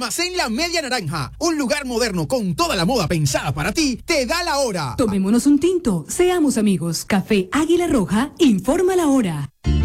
Almacén La Media Naranja, un lugar moderno con toda la moda pensada para ti, te da la hora. Tomémonos un tinto, seamos amigos. Café Águila Roja, informa la hora.